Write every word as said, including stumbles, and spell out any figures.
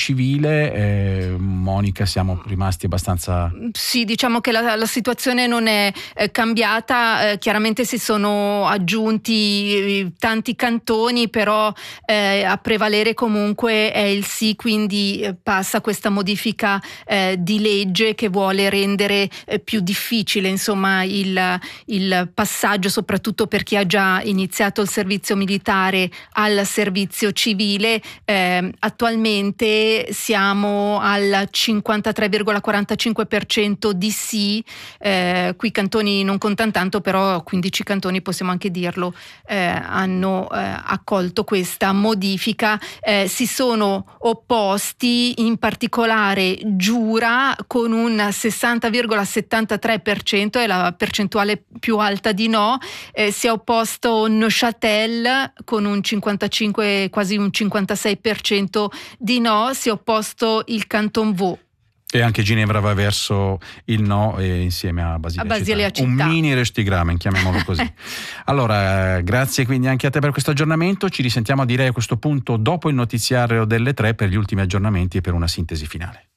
civile, eh, Monica, siamo rimasti abbastanza... Sì, diciamo che la, la situazione non è eh, cambiata, eh, chiaramente si sono aggiunti eh, tanti cantoni, però eh, a prevalere comunque è il sì, quindi eh, passa questa modifica eh, di legge che vuole rendere eh, più difficile insomma il, il passaggio, soprattutto per chi ha già iniziato il servizio militare al servizio civile. Eh, attualmente siamo al cinquantatré virgola quarantacinque per cento di sì, eh, qui i cantoni non contano tanto, però quindici cantoni, possiamo anche dirlo, eh, hanno eh, accolto questa modifica. Eh, si sono opposti, in particolare Giura con un sessanta virgola settantatré per cento, è la percentuale più alta di no, eh, si è opposto Neuchâtel con un cinquantacinque, quasi un cinquantasei per cento di no, si è opposto il Canton Vaud. E anche Ginevra va verso il no, e insieme a Basilea, a Basilea Città. Città. Un mini Röstigramen, chiamiamolo così. Allora, grazie quindi anche a te per questo aggiornamento. Ci risentiamo, direi, a questo punto dopo il notiziario delle tre per gli ultimi aggiornamenti e per una sintesi finale.